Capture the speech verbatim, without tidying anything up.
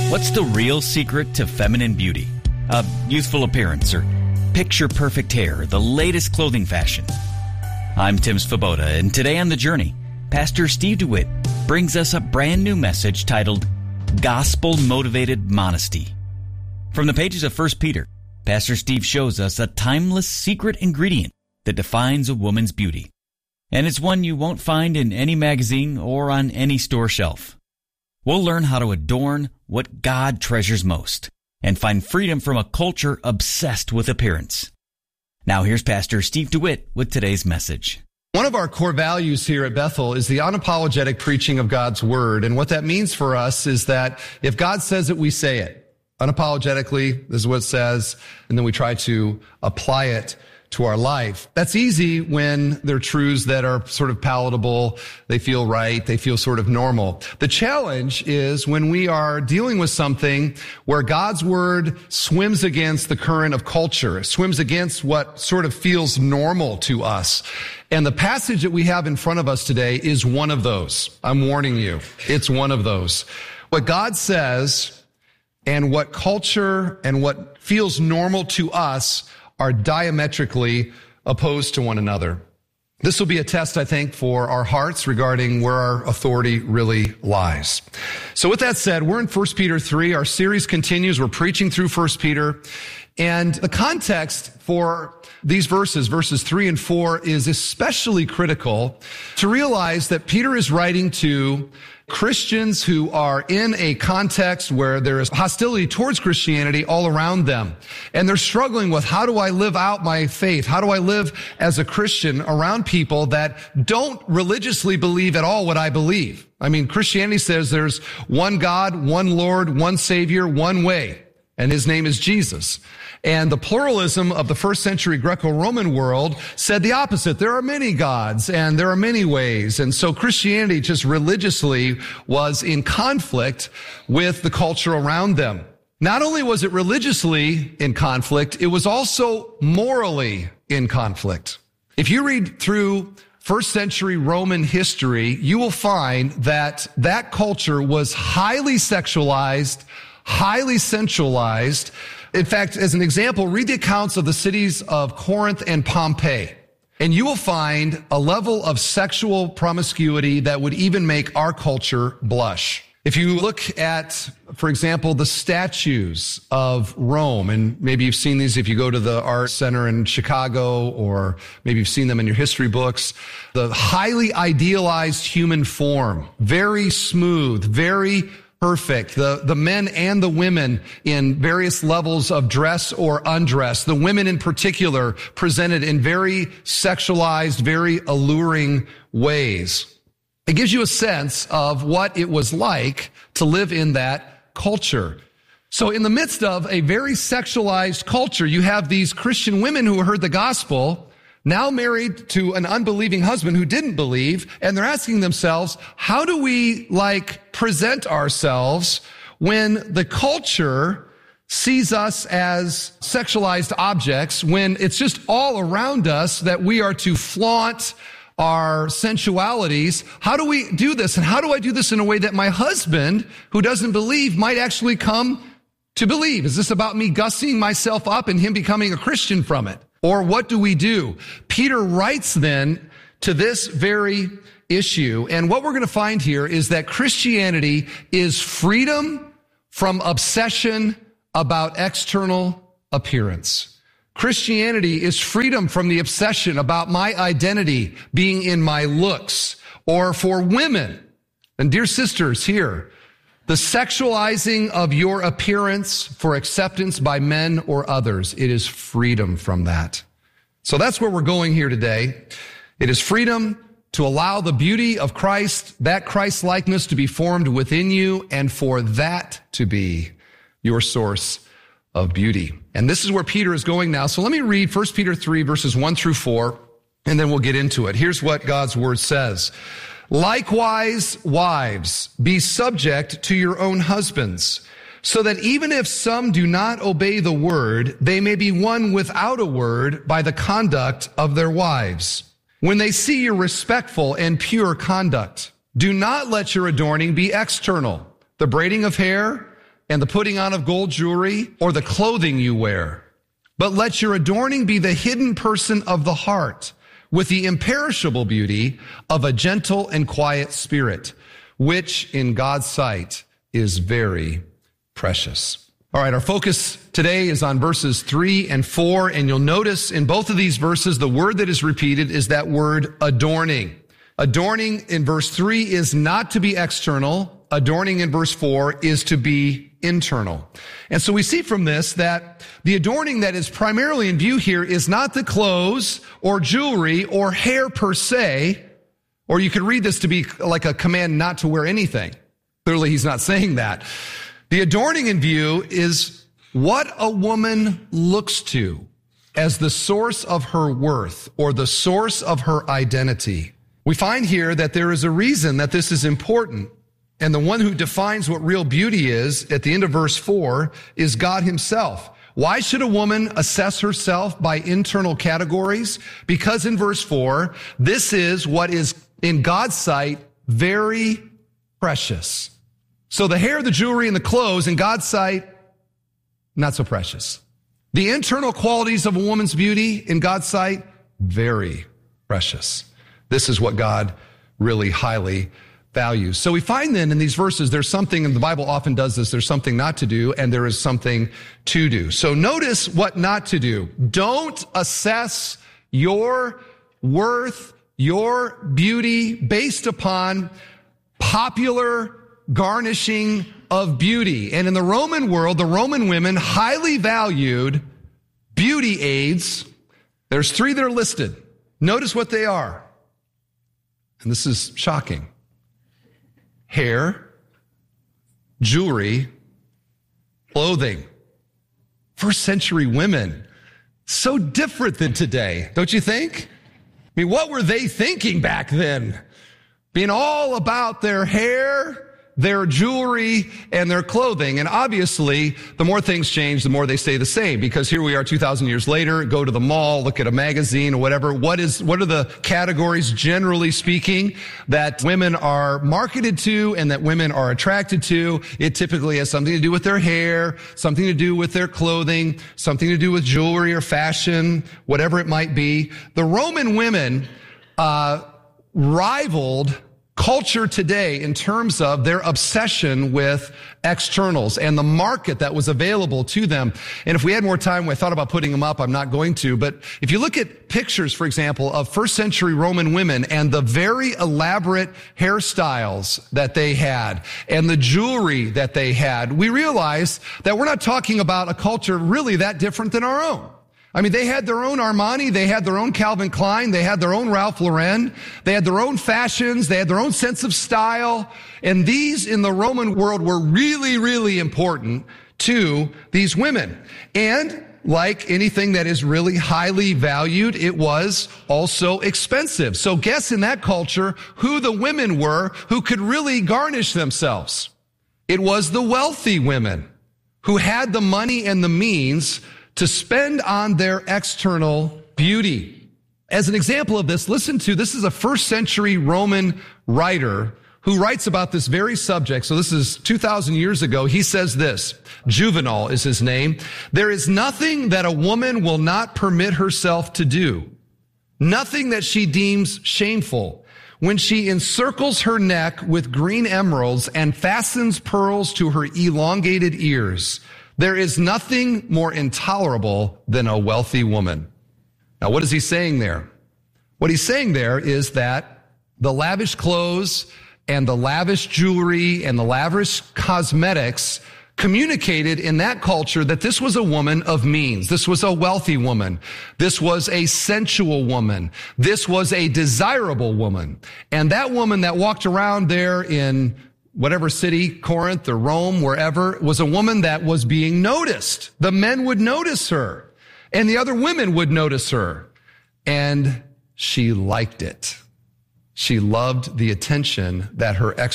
What's the real secret to feminine beauty? A youthful appearance or picture-perfect hair, the latest clothing fashion? I'm Tim Svoboda, and today on The Journey, Pastor Steve DeWitt brings us a brand new message titled Gospel-Motivated Modesty. From the pages of First Peter, Pastor Steve shows us a timeless secret ingredient that defines a woman's beauty. And it's one you won't find in any magazine or on any store shelf. We'll learn how to adorn what God treasures most and find freedom from a culture obsessed with appearance. Now here's Pastor Steve DeWitt with today's message. One of our core values here at Bethel is the unapologetic preaching of God's Word. And what that means for us is that if God says it, we say it. Unapologetically, this is what it says, and then we try to apply it to our life. That's easy when they're truths that are sort of palatable, they feel right, they feel sort of normal. The challenge is when we are dealing with something where God's Word swims against the current of culture, swims against what sort of feels normal to us. And the passage that we have in front of us today is one of those. I'm warning you, it's one of those. What God says and what culture and what feels normal to us are diametrically opposed to one another. This will be a test, I think, for our hearts regarding where our authority really lies. So with that said, we're in First Peter three. Our series continues. We're preaching through First Peter. And the context for these verses, verses three and four, is especially critical to realize that Peter is writing to Christians who are in a context where there is hostility towards Christianity all around them. And they're struggling with, how do I live out my faith? How do I live as a Christian around people that don't religiously believe at all what I believe? I mean, Christianity says there's one God, one Lord, one Savior, one way, and his name is Jesus. And the pluralism of the first century Greco-Roman world said the opposite. There are many gods and there are many ways. And so Christianity just religiously was in conflict with the culture around them. Not only was it religiously in conflict, it was also morally in conflict. If you read through first century Roman history, you will find that that culture was highly sexualized, highly sensualized. In fact, as an example, read the accounts of the cities of Corinth and Pompeii, and you will find a level of sexual promiscuity that would even make our culture blush. If you look at, for example, the statues of Rome, and maybe you've seen these if you go to the Art Center in Chicago, or maybe you've seen them in your history books, the highly idealized human form, very smooth, very perfect. The, the men and the women in various levels of dress or undress. The women in particular presented in very sexualized, very alluring ways. It gives you a sense of what it was like to live in that culture. So in the midst of a very sexualized culture, you have these Christian women who heard the gospel, now married to an unbelieving husband who didn't believe, and they're asking themselves, how do we, like, present ourselves when the culture sees us as sexualized objects, when it's just all around us that we are to flaunt our sensualities? How do we do this? And how do I do this in a way that my husband, who doesn't believe, might actually come to believe? Is this about me gussying myself up and him becoming a Christian from it? Or what do we do? Peter writes then to this very issue. And what we're going to find here is that Christianity is freedom from obsession about external appearance. Christianity is freedom from the obsession about my identity being in my looks. Or for women, and dear sisters here, the sexualizing of your appearance for acceptance by men or others. It is freedom from that. So that's where we're going here today. It is freedom to allow the beauty of Christ, that Christ-likeness, to be formed within you, and for that to be your source of beauty. And this is where Peter is going now. So let me read First Peter three, verses one through four, and then we'll get into it. Here's what God's word says. Likewise, wives, be subject to your own husbands, so that even if some do not obey the word, they may be won without a word by the conduct of their wives. When they see your respectful and pure conduct, do not let your adorning be external, the braiding of hair, and the putting on of gold jewelry or the clothing you wear. But let your adorning be the hidden person of the heart, with the imperishable beauty of a gentle and quiet spirit, which in God's sight is very precious. All right, our focus today is on verses three and four, and you'll notice in both of these verses, the word that is repeated is that word adorning. Adorning in verse three is not to be external. Adorning in verse four is to be internal. And so we see from this that the adorning that is primarily in view here is not the clothes or jewelry or hair per se, or you could read this to be like a command not to wear anything. Clearly, he's not saying that. The adorning in view is what a woman looks to as the source of her worth or the source of her identity. We find here that there is a reason that this is important. And the one who defines what real beauty is at the end of verse four is God himself. Why should a woman assess herself by internal categories? Because in verse four, this is what is in God's sight very precious. So the hair, the jewelry, and the clothes in God's sight, not so precious. The internal qualities of a woman's beauty in God's sight, very precious. This is what God really highly values. So we find then in these verses, there's something, and the Bible often does this, there's something not to do, and there is something to do. So notice what not to do. Don't assess your worth, your beauty based upon popular garnishing of beauty. And in the Roman world, the Roman women highly valued beauty aids. There's three that are listed. Notice what they are. And this is shocking. Hair, jewelry, clothing. First century women. So different than today, don't you think? I mean, what were they thinking back then? Being all about their hair, their jewelry, and their clothing. And obviously, the more things change, the more they stay the same. Because here we are two thousand years later, go to the mall, look at a magazine or whatever. What is, what are the categories, generally speaking, that women are marketed to and that women are attracted to? It typically has something to do with their hair, something to do with their clothing, something to do with jewelry or fashion, whatever it might be. The Roman women, uh, rivaled culture today in terms of their obsession with externals and the market that was available to them. And if we had more time, I thought about putting them up. I'm not going to. But if you look at pictures, for example, of first century Roman women and the very elaborate hairstyles that they had and the jewelry that they had, we realize that we're not talking about a culture really that different than our own. I mean, they had their own Armani, they had their own Calvin Klein, they had their own Ralph Lauren, they had their own fashions, they had their own sense of style, and these in the Roman world were really, really important to these women. And like anything that is really highly valued, it was also expensive. So guess in that culture who the women were who could really garnish themselves. It was the wealthy women who had the money and the means to spend on their external beauty. As an example of this, listen to, this is a first century Roman writer who writes about this very subject. So this is two thousand years ago. He says this, Juvenal is his name. There is nothing that a woman will not permit herself to do, nothing that she deems shameful. When she encircles her neck with green emeralds and fastens pearls to her elongated ears, there is nothing more intolerable than a wealthy woman. Now, what is he saying there? What he's saying there is that the lavish clothes and the lavish jewelry and the lavish cosmetics communicated in that culture that this was a woman of means. This was a wealthy woman. This was a sensual woman. This was a desirable woman. And that woman that walked around there in whatever city, Corinth or Rome, wherever, was a woman that was being noticed. The men would notice her, and the other women would notice her. And she liked it. She loved the attention that her